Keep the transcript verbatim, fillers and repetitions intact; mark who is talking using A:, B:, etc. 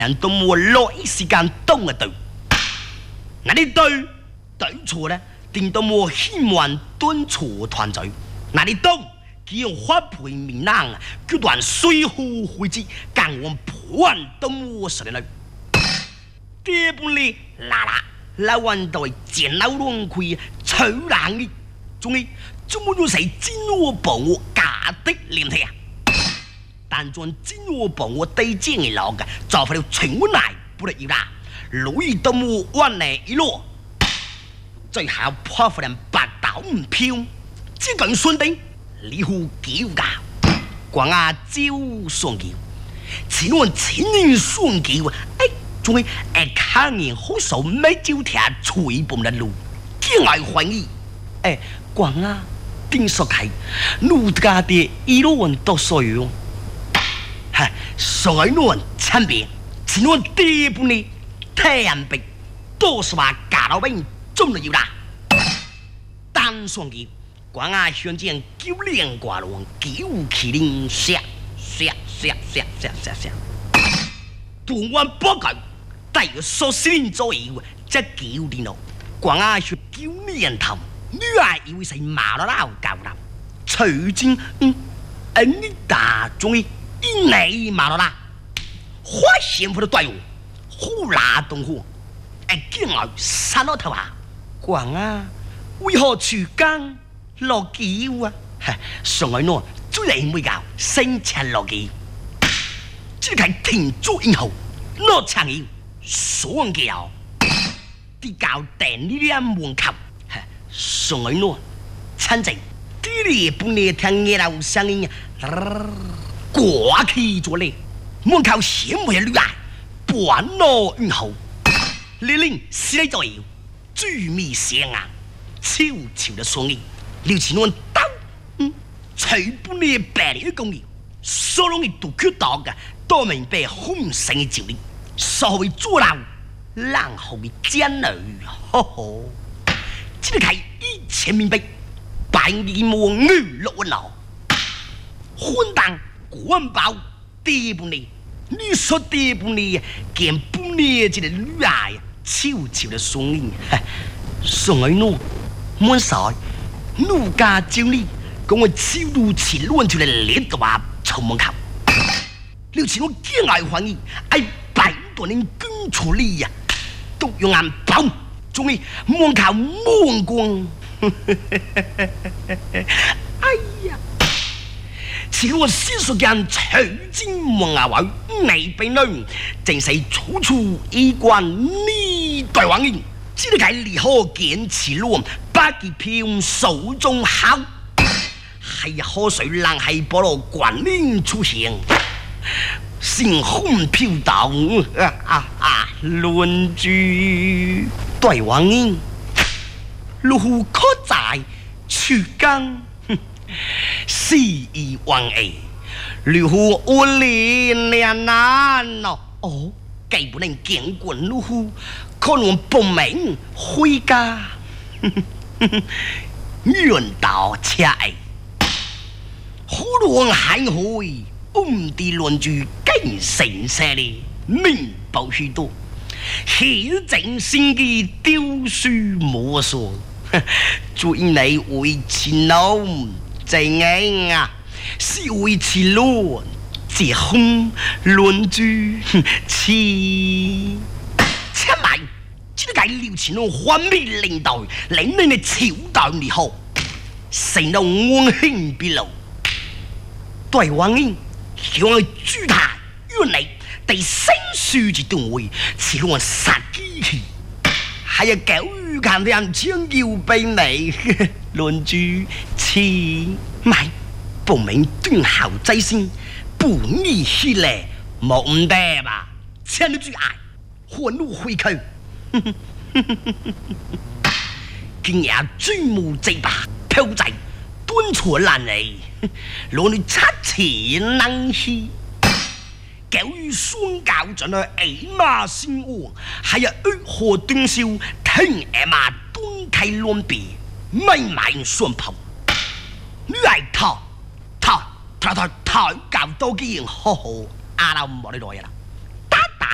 A: 人都冇落一時間動嘅對，嗱啲對對錯咧，定到冇希望敦錯團隊，嗱啲動佢用花培面冷，決斷水壺會之，間往破案都冇實力。第半咧，啦啦，老運到戰鬥亂開，取冷嘅，終於總冇用誰真我幫我假的臉睇啊！但將真我幫我對戰嘅老嘅，就快了全部來不得要啦，路易都冇彎嚟一落，最後破發人白刀唔飄，只講順定，你好叫噶，講啊招雙橋，前往前人雙橋，哎，仲係誒看人好手沒招條吹崩的路，見外懷疑，哎，講啊定說開，路家的一路人都所有。所以我前邊，前我第一步呢，太陽壁都是話假老兵中了要啦。單雙嘅，廣亞鄉間九連掛龍，九麒麟下下下下下下下，讀完報告，大約十四年左右，這九年咯，廣亞鄉九年頭，女兒以為是馬老老教啦，隨經嗯，恩你打中意。一內馬羅拉，花幸福的隊伍，呼啦東湖，哎，見我殺落頭啊！講啊，為何出更落橋啊？哈，上海喏，最嚟每教生產落橋，只係停住以後，落長橋雙橋，啲教訂呢啲門口，哈，上海喏，親情，啲你半夜聽夜樓聲音。過去咗咧，門口閃回女兒，半路以後，李玲死咗咗要，追尾聲啊，悄悄的雙眼，廖前安刀，嗯，隨本呢白嚟嘅工業，所容易都缺到嘅，都明白紅繩嘅照理，所謂做樓，然後嘅奸女，呵呵，只係一千明白，百年莫女落腦，混蛋。官包第一步呢，你說第一步呢，見半呢這個女兒悄悄的雙眼，雙眼喏，滿曬，奴家照你，講我超路前亂出嚟列嘅話，從門口，廖前我見外懷疑，係百多年跟出嚟呀，都用眼包，終於門口門光，哎呀！前我先說間取經望牙位，你俾女正是處處衣冠呢對王人，只係計離可見此路，百幾票手中考，係河水冷係菠蘿關聯出現，星空飄蕩啊啊啊！論住對王人，路可在出更。是以往誒，如乎我連連難咯。哦，既不能見慣如乎，可能報名回家。遠道車誒，好浪海會，唔地亂住更成些哩，明報許多，顯正先嘅雕書魔術，注意你會前路。正經啊，是為此路，這空亂住似千萬，只係廖前路還未領導，領領嘅朝代你好，成到安興必路，對王英向佢朱塔原嚟第三書之段位，此路殺機器，係啊狗語看人將要俾你。論住似咪報名端後仔先，本意起嚟冇唔得吧？請你注意，換路回去。今日追無這把票仔，端坐爛嚟，攞你七錢能氣。狗語雙教盡去矮馬先王，係啊惡河端笑，聽矮馬端溪亂別。ไม่หมายส่วนผมเลื่อยท่อท่อท่อท่อท่อกับตัวกี้ยังโอ้โหอาเราหมดเลยละ